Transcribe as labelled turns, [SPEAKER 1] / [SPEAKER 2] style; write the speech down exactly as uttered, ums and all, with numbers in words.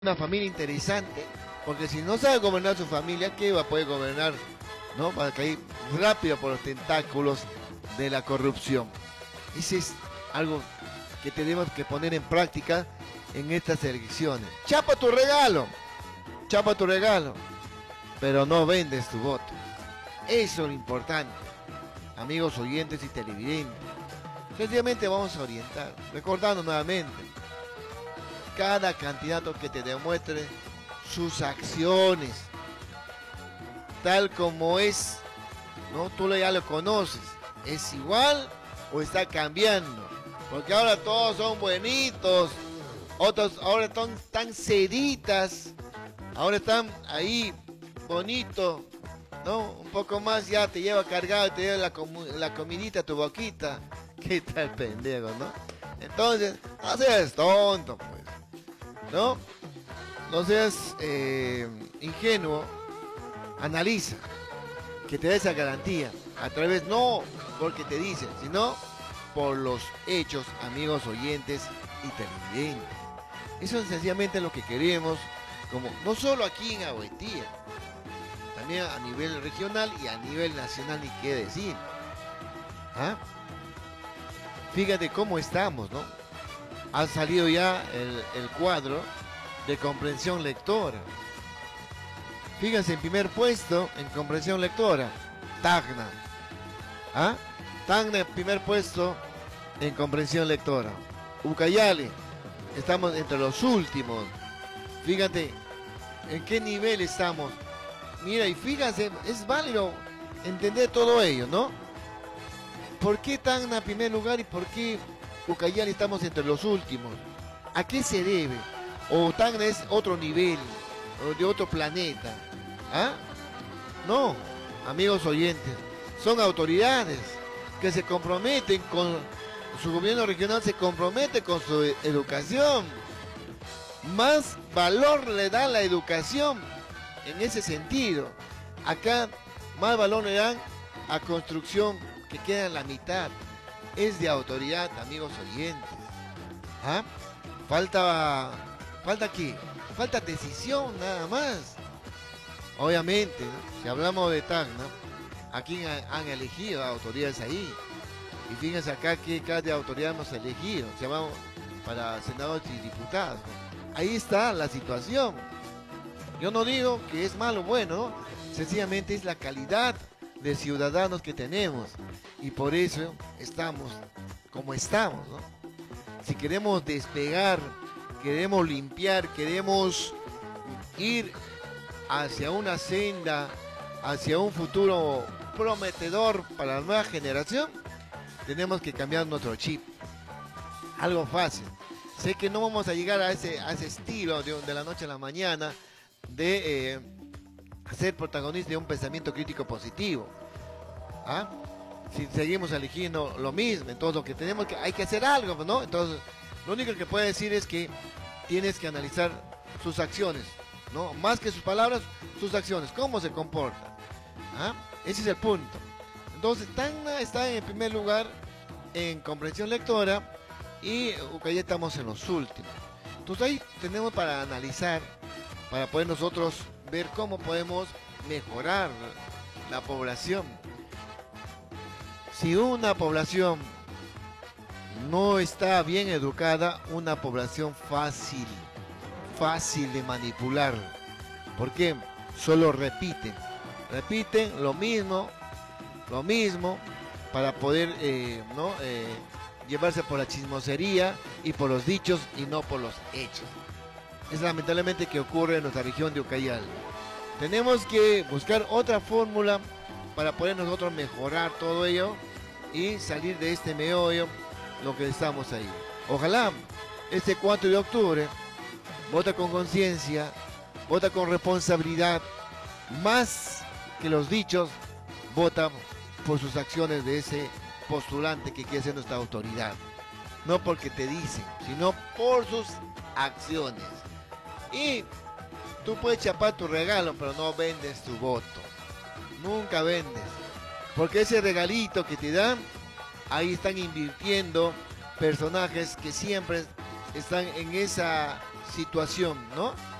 [SPEAKER 1] una familia interesante, porque si no sabe gobernar su familia, ¿qué va a poder gobernar? ¿No? Va a caer rápido por los tentáculos de la corrupción. Ese es algo que tenemos que poner en práctica en estas elecciones. Chapa tu regalo, chapa tu regalo, pero no vendes tu voto. Eso es lo importante, amigos oyentes y televidentes. Sencillamente vamos a orientar, recordando nuevamente, cada candidato que te demuestre sus acciones, tal como es, ¿no? Tú ya lo conoces, ¿es igual o está cambiando? Porque ahora todos son buenitos, otros ahora están tan ceditas, ahora están ahí bonitos, ¿no? Un poco más ya te lleva cargado, te lleva la, com la comidita a tu boquita. ¿Qué tal pendejo, no? Entonces, no seas tonto, pues, ¿no? No seas eh, ingenuo, analiza, que te dé esa garantía, a través, no porque te dicen, sino por los hechos, amigos oyentes y televidentes. Eso es sencillamente lo que queremos, como no solo aquí en Ahuetía, también a nivel regional y a nivel nacional, ni qué decir. ¿Ah? Fíjate cómo estamos, ¿no? Ha salido ya el, el cuadro de comprensión lectora. Fíjense, en primer puesto en comprensión lectora, Tacna. ¿Ah? Tacna en primer puesto en comprensión lectora. Ucayali, estamos entre los últimos. Fíjate en qué nivel estamos. Mira, y fíjense, es válido entender todo ello, ¿no? ¿Por qué Tacna en primer lugar y por qué Ucayali estamos entre los últimos? ¿A qué se debe? ¿O Tacna es otro nivel, o de otro planeta? ¿Ah? No, amigos oyentes, son autoridades que se comprometen con su gobierno regional, se compromete con su educación. Más valor le da la educación en ese sentido. Acá más valor le dan a construcción, que queda en la mitad. Es de autoridad, amigos oyentes. ¿Ah? Falta, ¿falta qué? Falta decisión nada más. Obviamente, ¿no? Si hablamos de Tacna, aquí han, han elegido autoridades ahí. Y fíjense acá qué clase de autoridad hemos elegido. Se llamamos para senadores y diputados, ¿no? Ahí está la situación. Yo no digo que es malo o bueno, ¿no? Sencillamente es la calidad de ciudadanos que tenemos. Y por eso estamos como estamos, ¿no? Si queremos despegar, queremos limpiar, queremos ir hacia una senda, hacia un futuro prometedor para la nueva generación, tenemos que cambiar nuestro chip. Algo fácil. Sé que no vamos a llegar a ese, a ese estilo de, de la noche a la mañana de eh, ser protagonista de un pensamiento crítico positivo. ¿Ah? Si seguimos eligiendo lo mismo, entonces lo que tenemos que, hay que hacer algo, ¿no? Entonces, lo único que puedo decir es que tienes que analizar sus acciones, ¿no? Más que sus palabras, sus acciones, cómo se comporta. ¿Ah? Ese es el punto. Entonces, Tacna está en primer lugar en comprensión lectora y Ucayali estamos en los últimos. Entonces ahí tenemos para analizar, para poder nosotros ver cómo podemos mejorar la población. Si una población no está bien educada, una población fácil, fácil de manipular. ¿Por qué? Solo repiten, repiten lo mismo, lo mismo, para poder eh, ¿no? eh, llevarse por la chismosería y por los dichos y no por los hechos. Es lamentablemente que ocurre en nuestra región de Ucayali. Tenemos que buscar otra fórmula para poder nosotros mejorar todo ello y salir de este meollo, lo que estamos ahí. Ojalá este cuatro de octubre vota con conciencia, vota con responsabilidad, más que los dichos, vota por sus acciones de ese postulante que quiere ser nuestra autoridad. No porque te dicen, sino por sus acciones. Y tú puedes chapar tu regalo, pero no vendes tu voto. Nunca vendes. Porque ese regalito que te dan, ahí están invirtiendo personajes que siempre están en esa situación, ¿no?